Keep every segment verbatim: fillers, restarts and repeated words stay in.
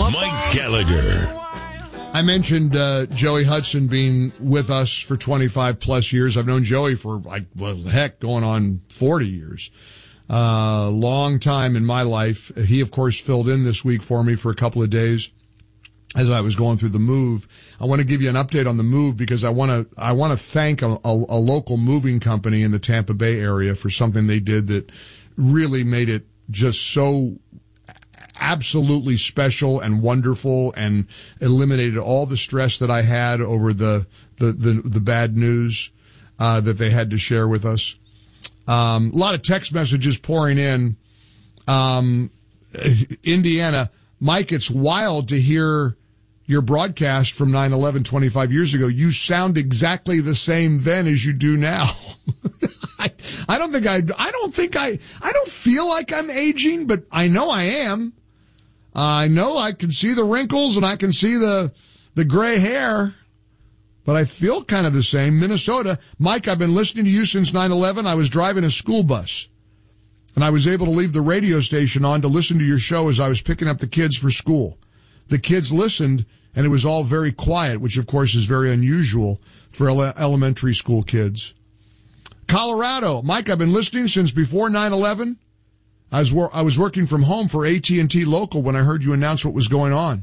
Mike Gallagher. I mentioned uh, Joey Hudson being with us for twenty-five plus years. I've known Joey for, like, well, heck, going on forty years. Uh, long time in my life. He, of course, filled in this week for me for a couple of days as I was going through the move. I want to give you an update on the move because I want to, I want to thank a, a, a local moving company in the Tampa Bay area for something they did that really made it just so absolutely special and wonderful and eliminated all the stress that I had over the, the, the, the bad news, uh, that they had to share with us. Um, a lot of text messages pouring in. Um, Indiana, Mike, it's wild to hear your broadcast from nine eleven twenty-five years ago. You sound exactly the same then as you do now. I, I don't think I, I don't think I, I don't feel like I'm aging, but I know I am. I know I can see the wrinkles and I can see the, the gray hair, but I feel kind of the same. Minnesota, Mike, I've been listening to you since nine eleven. I was driving a school bus and I was able to leave the radio station on to listen to your show as I was picking up the kids for school. The kids listened and it was all very quiet, which of course is very unusual for ele- elementary school kids. Colorado, Mike, I've been listening since before nine eleven. I was, wor- I was working from home for A T and T Local when I heard you announce what was going on.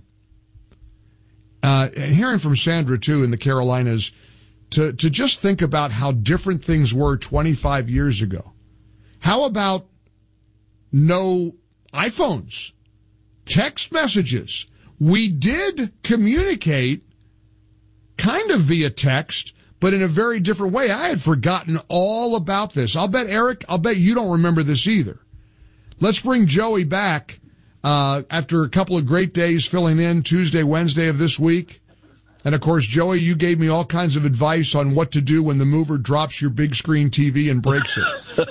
Uh, and hearing from Sandra, too, in the Carolinas, to, to just think about how different things were twenty-five years ago. How about no iPhones, text messages? We did communicate kind of via text, but in a very different way. I had forgotten all about this. I'll bet, Eric, I'll bet you don't remember this either. Let's bring Joey back uh after a couple of great days filling in Tuesday, Wednesday of this week. And, of course, Joey, you gave me all kinds of advice on what to do when the mover drops your big screen T V and breaks it.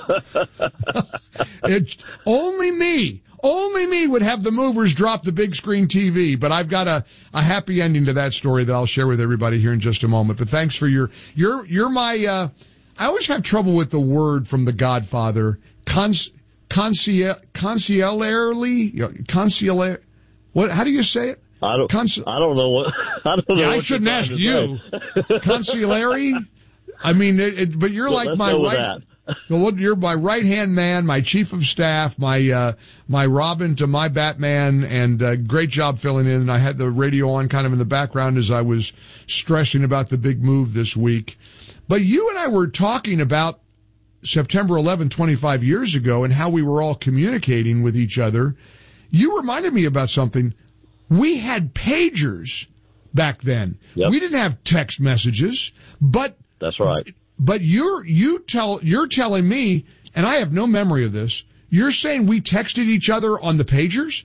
It's only me, only me would have the movers drop the big screen T V. But I've got a, a happy ending to that story that I'll share with everybody here in just a moment. But thanks for your, you're, you're my, uh, I always have trouble with the word from The Godfather, cons, Consiel, consigliarly, consigliar, what, how do you say it? I don't, Cons- I don't know what, I don't know yeah, what I shouldn't ask you. Consigliere? I mean, it, it, but you're well, like let's my go with right, that. well, you're my right-hand man, my chief of staff, my, uh, my Robin to my Batman, and, uh, great job filling in. I had the radio on kind of in the background as I was stressing about the big move this week. But you and I were talking about September eleventh, twenty-five years ago, and how we were all communicating with each other. You reminded me about something. We had pagers back then. Yep. We didn't have text messages, but that's right. But you're you tell you're telling me, and I have no memory of this. You're saying we texted each other on the pagers?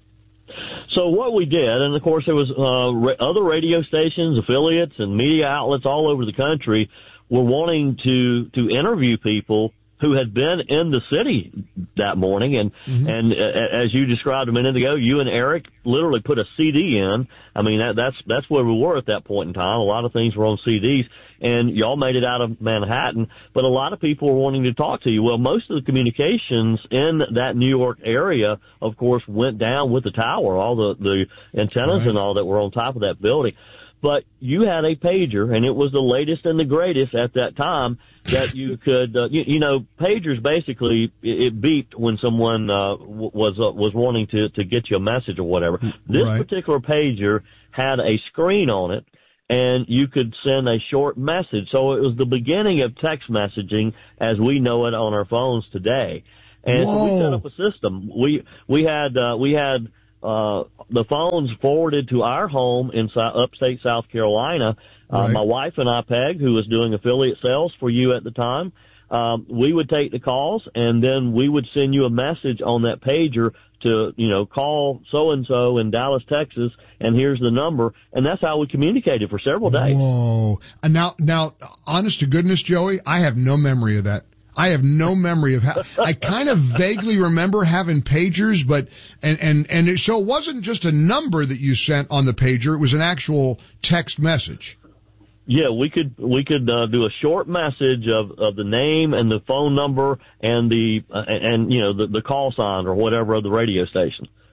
So what we did, and of course there was uh, ra- other radio stations, affiliates, and media outlets all over the country were wanting to to interview people who had been in the city that morning. And mm-hmm. and uh, as you described a minute ago, you and Eric literally put a C D in. I mean, that, that's that's where we were at that point in time. A lot of things were on C Ds, and y'all made it out of Manhattan. But a lot of people were wanting to talk to you. Well, most of the communications in that New York area, of course, went down with the tower, all the, the antennas right. and all that were on top of that building. But you had a pager, and it was the latest and the greatest at that time that you could, uh, you, you know, pagers basically, it, it beeped when someone uh, w- was uh, was wanting to, to get you a message or whatever. This right. particular pager had a screen on it, and you could send a short message. So it was the beginning of text messaging as we know it on our phones today. And Whoa. so we set up a system. We we had uh, we had. Uh, the phones forwarded to our home in upstate South Carolina. Uh, right. My wife and I, Peg, who was doing affiliate sales for you at the time, um, we would take the calls, and then we would send you a message on that pager to, you know, call so-and-so in Dallas, Texas, and here's the number. And that's how we communicated for several days. Whoa. And now, now, honest to goodness, Joey, I have no memory of that. I have no memory of how, I kind of vaguely remember having pagers, but, and, and, and it, so it wasn't just a number that you sent on the pager, it was an actual text message. Yeah, we could, we could, uh, do a short message of, of the name and the phone number and the, uh, and, you know, the, the call sign or whatever of the radio station.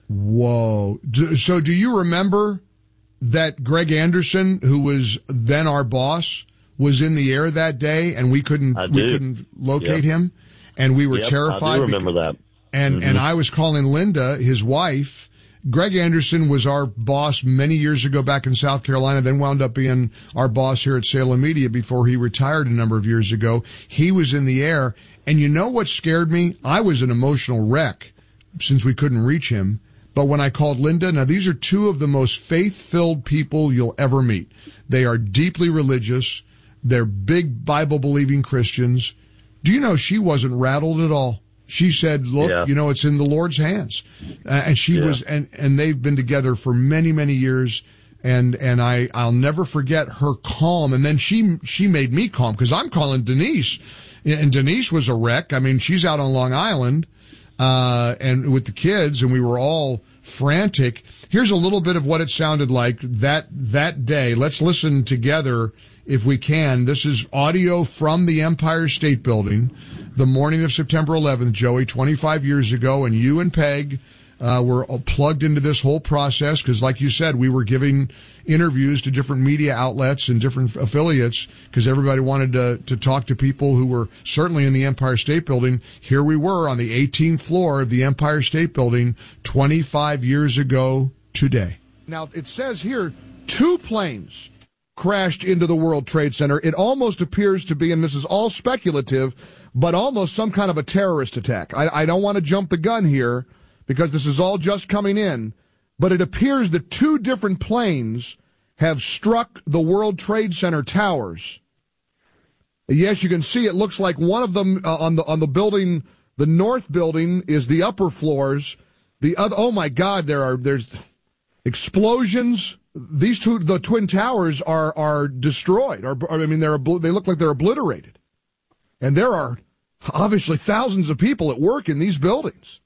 Whoa. Do, so do you remember that Greg Anderson, who was then our boss, was in the air that day and we couldn't we couldn't locate yep. him, and we were yep, terrified? I do remember because, that. And mm-hmm. and I was calling Linda, his wife. Greg Anderson was our boss many years ago back in South Carolina, then wound up being our boss here at Salem Media before he retired a number of years ago. He was in the air, and you know what scared me? I was an emotional wreck since we couldn't reach him. But when I called Linda, now these are two of the most faith-filled people you'll ever meet. They are deeply religious. They're big Bible-believing Christians. Do you know she wasn't rattled at all? She said, look, yeah. you know, it's in the Lord's hands. Uh, and she yeah. was, and, and they've been together for many, many years. And, and I, I'll never forget her calm. And then she, she made me calm because I'm calling Denise, and Denise was a wreck. I mean, she's out on Long Island, uh, and with the kids, and we were all frantic. Here's a little bit of what it sounded like that, that day. Let's listen together if we can. This is audio from the Empire State Building, the morning of September eleventh, Joey, twenty-five years ago, and you and Peg uh, were plugged into this whole process because, like you said, we were giving interviews to different media outlets and different affiliates because everybody wanted to, to talk to people who were certainly in the Empire State Building. Here we were on the eighteenth floor of the Empire State Building twenty-five years ago today. Now, it says here two planes crashed into the World Trade Center. It almost appears to be, and this is all speculative, but almost some kind of a terrorist attack. I, I don't want to jump the gun here because this is all just coming in, but it appears that two different planes have struck the World Trade Center towers. Yes, you can see it looks like one of them uh, on the on the building, the north building is the upper floors. The other, oh my God, there are there's explosions. These two, the twin towers are are destroyed. Or I mean, they're they look like they're obliterated. And there are obviously thousands of people at work in these buildings.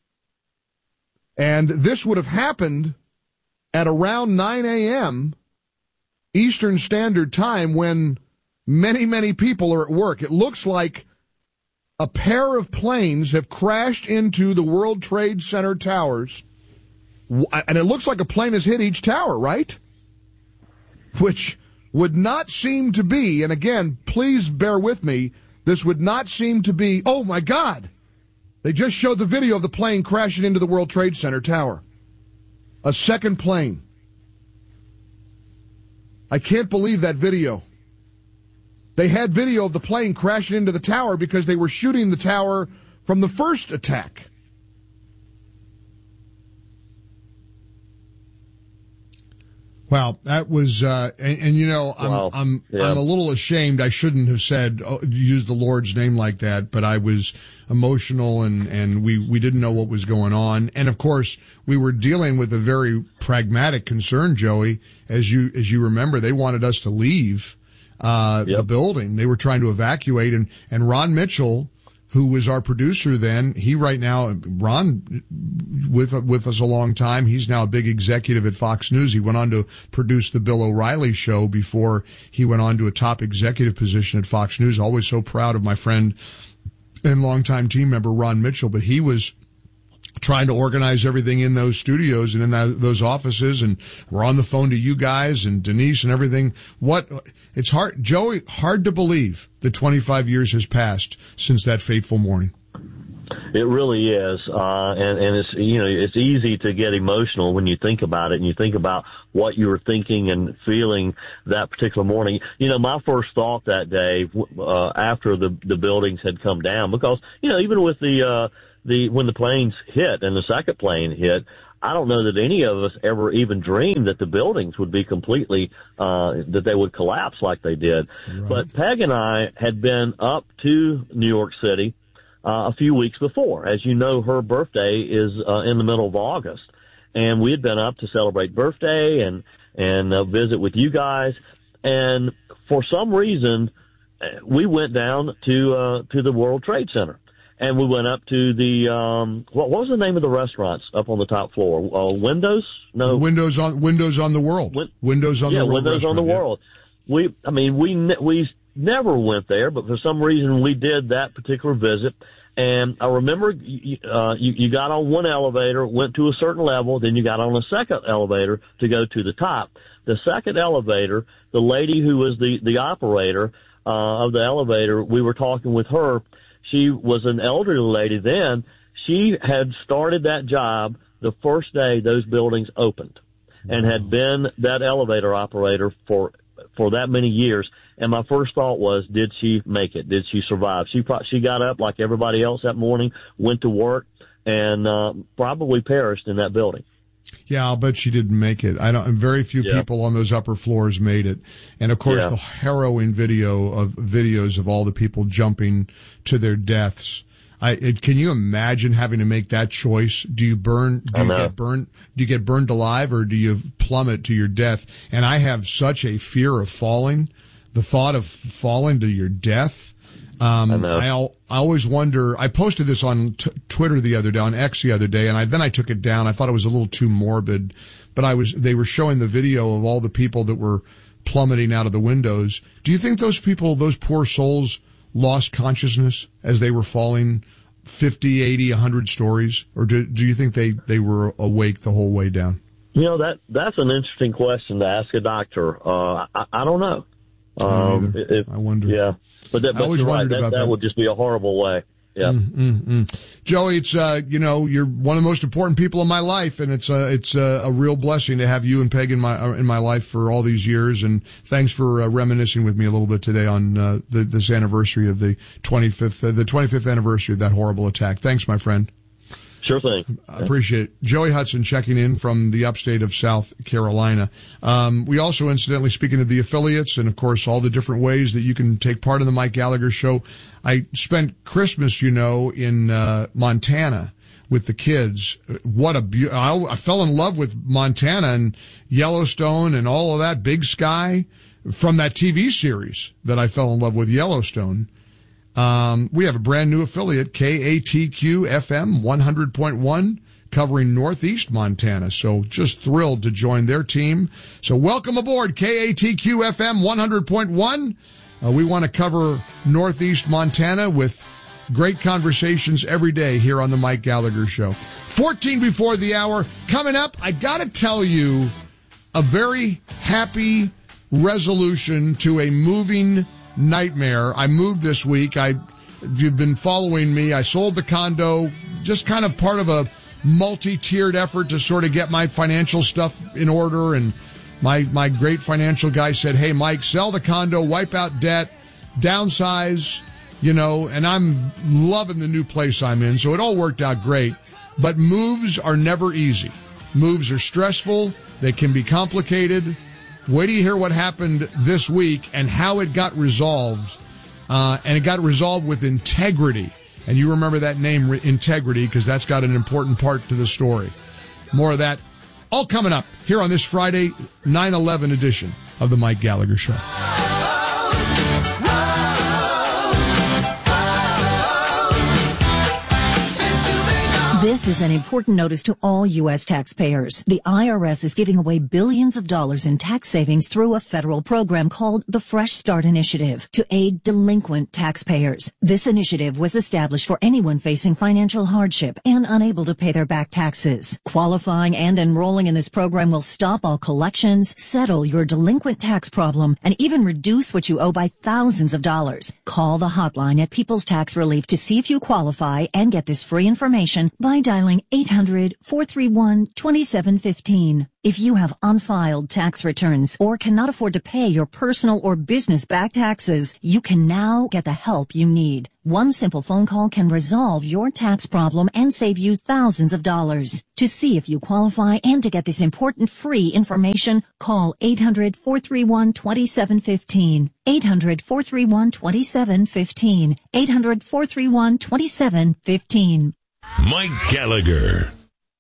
And this would have happened at around nine a.m. Eastern Standard Time when many, many people are at work. It looks like a pair of planes have crashed into the World Trade Center towers. And it looks like a plane has hit each tower, right? Which would not seem to be, and again, please bear with me, this would not seem to be, oh my God, they just showed the video of the plane crashing into the World Trade Center tower. A second plane. I can't believe that video. They had video of the plane crashing into the tower because they were shooting the tower from the first attack. Wow, that was, uh, and, and you know, I'm, wow. I'm, yeah. I'm a little ashamed. I shouldn't have said, oh, use the Lord's name like that, but I was emotional and, and we, we didn't know what was going on. And of course, we were dealing with a very pragmatic concern, Joey. As you, as you remember, they wanted us to leave, uh, yep. the building. They were trying to evacuate, and, and Ron Mitchell, who was our producer then, he right now, Ron, with with us a long time, he's now a big executive at Fox News. He went on to produce the Bill O'Reilly show before he went on to a top executive position at Fox News. Always so proud of my friend and longtime team member Ron Mitchell, but he was trying to organize everything in those studios and in that, those offices, and we're on the phone to you guys and Denise and everything. What, it's hard, Joey, hard to believe that twenty-five years has passed since that fateful morning. It really is, uh, and, and it's, you know, it's easy to get emotional when you think about it and you think about what you were thinking and feeling that particular morning. You know, my first thought that day, uh, after the, the buildings had come down, because, you know, even with the, uh, The when the planes hit and the second plane hit, I don't know that any of us ever even dreamed that the buildings would be completely uh that they would collapse like they did. Right. But Peg and I had been up to New York City uh, a few weeks before. As you know, her birthday is uh, in the middle of August, and we had been up to celebrate birthday and and uh, visit with you guys. And for some reason, we went down to uh, to the World Trade Center. And we went up to the, um, what, what was the name of the restaurants up on the top floor? Uh, Windows? No. Windows on, Windows on the World. Win- Windows on yeah, the World. Windows on the yeah. World. We, I mean, we, we never went there, but for some reason we did that particular visit. And I remember you, uh, you, you got on one elevator, went to a certain level, then you got on a second elevator to go to the top. The second elevator, the lady who was the, the operator uh, of the elevator, we were talking with her. She was an elderly lady then. She had started that job the first day those buildings opened and had been that elevator operator for for that many years. And my first thought was, did she make it? Did she survive? She pro- she got up like everybody else that morning, went to work, and uh, probably perished in that building. Yeah, I'll bet she didn't make it. I don't. Very few yeah. people on those upper floors made it, and of course yeah. the harrowing video of videos of all the people jumping to their deaths. I it, can you imagine having to make that choice? Do you burn? Do you get burned? Do you get burned alive, or do you plummet to your death? And I have such a fear of falling. The thought of falling to your death. Um, I, know. I, I always wonder, I posted this on t- Twitter the other day, on X the other day, and I, then I took it down. I thought it was a little too morbid, but I was, they were showing the video of all the people that were plummeting out of the windows. Do you think those people, those poor souls, lost consciousness as they were falling fifty, eighty, a hundred stories? Or do, do you think they, they were awake the whole way down? You know, that, that's an interesting question to ask a doctor. Uh, I, I don't know. Um, if, I wonder. Yeah, but that, but I always you're right. wondered That, about that, that. would just be a horrible way. Yeah. Mm, mm, mm. Joey, it's uh, you know, you're one of the most important people in my life, and it's uh, it's uh, a real blessing to have you and Peg in my uh, in my life for all these years. And thanks for uh, reminiscing with me a little bit today on uh, the, this anniversary of the twenty-fifth uh, the twenty-fifth anniversary of that horrible attack. Thanks, my friend. Sure thing. I appreciate it. Joey Hudson checking in from the upstate of South Carolina. Um, we also, incidentally, speaking of the affiliates and, of course, all the different ways that you can take part in the Mike Gallagher Show, I spent Christmas, you know, in uh, Montana with the kids. What a be- I, I fell in love with Montana and Yellowstone and all of that, Big Sky, from that T V series that I fell in love with, Yellowstone. Um, we have a brand new affiliate, K A T Q F M one hundred point one, covering Northeast Montana. So just thrilled to join their team. So welcome aboard, K A T Q F M one hundred point one. Uh, we want to cover Northeast Montana with great conversations every day here on the Mike Gallagher Show. fourteen before the hour. Coming up, I gotta tell you a very happy resolution to a moving nightmare. I moved this week. I, if you've been following me, I sold the condo, just kind of part of a multi-tiered effort to sort of get my financial stuff in order. And my, my great financial guy said, hey, Mike, sell the condo, wipe out debt, downsize, you know, and I'm loving the new place I'm in. So it all worked out great. But moves are never easy. Moves are stressful. They can be complicated. Wait till you hear what happened this week and how it got resolved. Uh, and it got resolved with integrity. And you remember that name, integrity, because that's got an important part to the story. More of that all coming up here on this Friday, nine eleven edition of the Mike Gallagher Show. This is an important notice to all U S taxpayers. The I R S is giving away billions of dollars in tax savings through a federal program called the Fresh Start Initiative to aid delinquent taxpayers. This initiative was established for anyone facing financial hardship and unable to pay their back taxes. Qualifying and enrolling in this program will stop all collections, settle your delinquent tax problem, and even reduce what you owe by thousands of dollars. Call the hotline at People's Tax Relief to see if you qualify and get this free information by dialing eight hundred, four three one, two seven one five. If you have unfiled tax returns or cannot afford to pay your personal or business back taxes, you can now get the help you need. One simple phone call can resolve your tax problem and save you thousands of dollars. To see if you qualify and to get this important free information, call eight hundred, four three one, two seven one five. eight hundred, four three one, two seven one five. eight hundred, four three one, two seven one five. Mike Gallagher.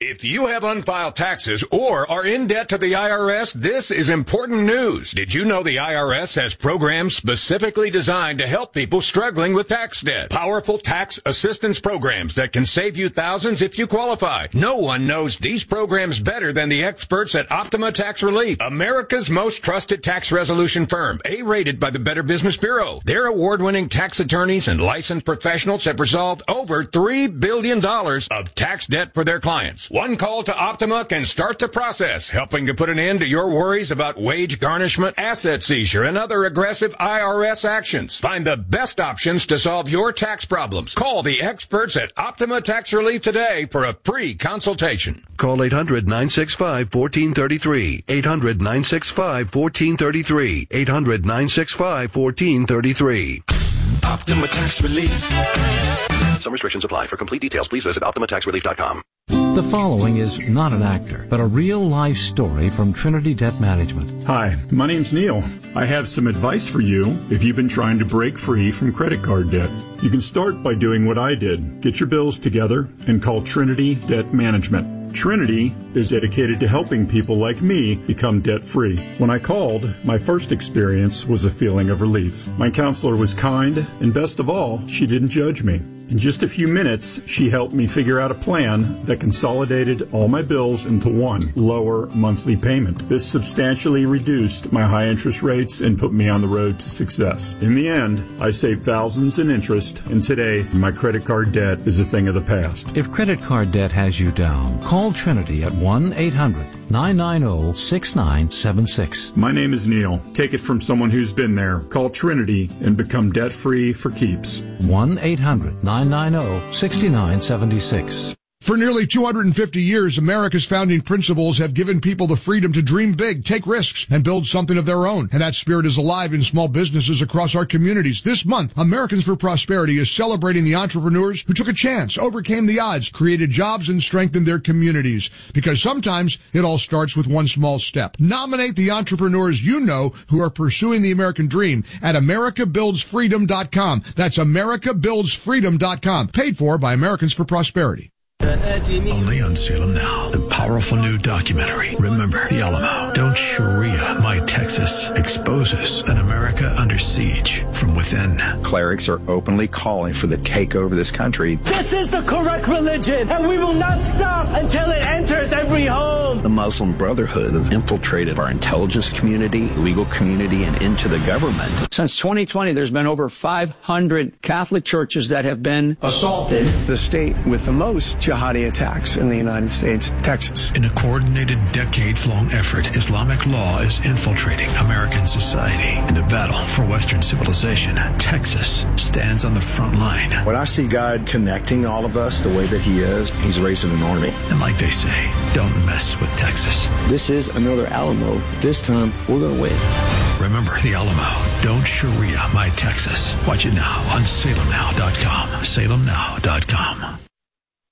If you have unfiled taxes or are in debt to the I R S, this is important news. Did you know the I R S has programs specifically designed to help people struggling with tax debt? Powerful tax assistance programs that can save you thousands if you qualify. No one knows these programs better than the experts at Optima Tax Relief, America's most trusted tax resolution firm, A-rated by the Better Business Bureau. Their award-winning tax attorneys and licensed professionals have resolved over three billion dollars of tax debt for their clients. One call to Optima can start the process, helping to put an end to your worries about wage garnishment, asset seizure, and other aggressive I R S actions. Find the best options to solve your tax problems. Call the experts at Optima Tax Relief today for a free consultation. Call eight hundred, nine six five, one four three three. eight hundred, nine six five, one four three three. eight hundred, nine six five, one four three three. Optima Tax Relief. Some restrictions apply. For complete details, please visit optima tax relief dot com. The following is not an actor, but a real-life story from Trinity Debt Management. Hi, my name's Neil. I have some advice for you if you've been trying to break free from credit card debt. You can start by doing what I did. Get your bills together and call Trinity Debt Management. Trinity is dedicated to helping people like me become debt-free. When I called, my first experience was a feeling of relief. My counselor was kind, and best of all, she didn't judge me. In just a few minutes, she helped me figure out a plan that consolidated all my bills into one lower monthly payment. This substantially reduced my high interest rates and put me on the road to success. In the end, I saved thousands in interest, and today my credit card debt is a thing of the past. If credit card debt has you down, call Trinity at one eight hundred, nine nine zero, six nine seven six. My name is Neil. Take it from someone who's been there. Call Trinity and become debt-free for keeps. one eight hundred, nine nine zero, six nine seven six. For nearly two hundred fifty years, America's founding principles have given people the freedom to dream big, take risks, and build something of their own. And that spirit is alive in small businesses across our communities. This month, Americans for Prosperity is celebrating the entrepreneurs who took a chance, overcame the odds, created jobs, and strengthened their communities. Because sometimes it all starts with one small step. Nominate the entrepreneurs you know who are pursuing the American dream at america builds freedom dot com. That's america builds freedom dot com. Paid for by Americans for Prosperity. Only on Salem Now, the powerful new documentary, Remember the Alamo. Don't Sharia My Texas exposes an America under siege from within. Clerics are openly calling for the takeover of this country. This is the correct religion, and we will not stop until it enters every home. The Muslim Brotherhood has infiltrated our intelligence community, legal community, and into the government. Since twenty twenty, there's been over five hundred Catholic churches that have been assaulted. The state with the most jihadi attacks in the United States, Texas. In a coordinated decades-long effort, Islamic law is infiltrating American society. In the battle for Western civilization, Texas stands on the front line. When I see God connecting all of us the way that he is, he's raising an army. And like they say, don't mess with Texas. This is another Alamo. This time, we're going to win. Remember the Alamo. Don't Sharia My Texas. Watch it now on salem now dot com. salem now dot com.